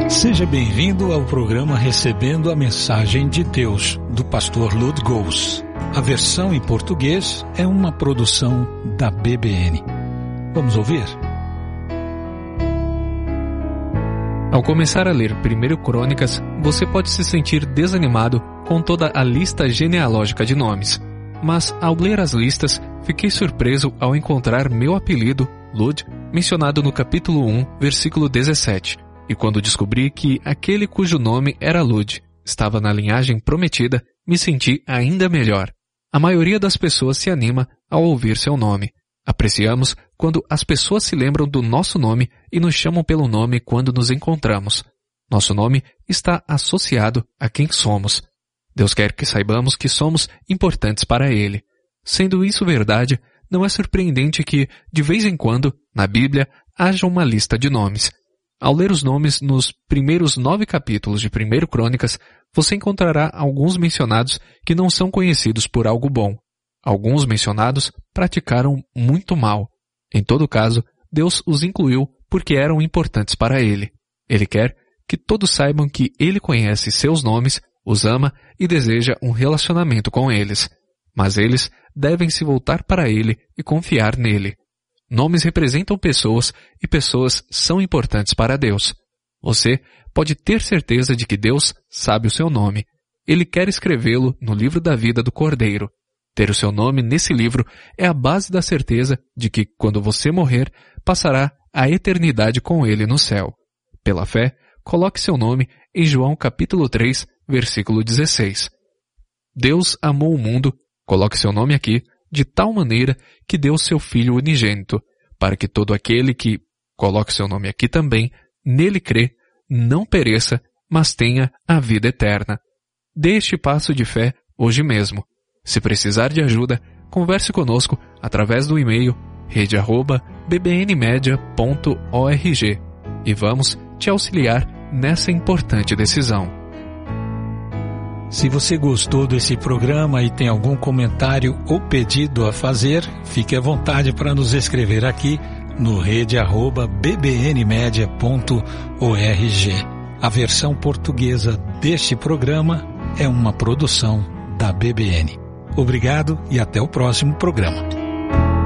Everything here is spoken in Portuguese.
Seja bem-vindo ao programa Recebendo a Mensagem de Deus, do pastor Lud Gous. A versão em português é uma produção da BBN. Vamos ouvir? Ao começar a ler 1 Crônicas, você pode se sentir desanimado com toda a lista genealógica de nomes. Mas, ao ler as listas, fiquei surpreso ao encontrar meu apelido, Lud, mencionado no capítulo 1, versículo 17. E quando descobri que aquele cujo nome era Lud estava na linhagem prometida, me senti ainda melhor. A maioria das pessoas se anima ao ouvir seu nome. Apreciamos quando as pessoas se lembram do nosso nome e nos chamam pelo nome quando nos encontramos. Nosso nome está associado a quem somos. Deus quer que saibamos que somos importantes para Ele. Sendo isso verdade, não é surpreendente que, de vez em quando, na Bíblia, haja uma lista de nomes. Ao ler os nomes nos primeiros 9 capítulos de 1 Crônicas, você encontrará alguns mencionados que não são conhecidos por algo bom. Alguns mencionados praticaram muito mal. Em todo caso, Deus os incluiu porque eram importantes para Ele. Ele quer que todos saibam que Ele conhece seus nomes, os ama e deseja um relacionamento com eles. Mas eles devem se voltar para Ele e confiar nele. Nomes representam pessoas e pessoas são importantes para Deus. Você pode ter certeza de que Deus sabe o seu nome. Ele quer escrevê-lo no livro da vida do Cordeiro. Ter o seu nome nesse livro é a base da certeza de que, quando você morrer, passará a eternidade com Ele no céu. Pela fé, coloque seu nome em João capítulo 3, versículo 16. Deus amou o mundo, coloque seu nome aqui, de tal maneira que deu seu Filho unigênito, para que todo aquele que, coloque seu nome aqui também, nele crê, não pereça, mas tenha a vida eterna. Dê este passo de fé hoje mesmo. Se precisar de ajuda, converse conosco através do e-mail rede@bbnmedia.org e vamos te auxiliar nessa importante decisão. Se você gostou desse programa e tem algum comentário ou pedido a fazer, fique à vontade para nos escrever aqui no rede@bbnmedia.org. A versão portuguesa deste programa é uma produção da BBN. Obrigado e até o próximo programa.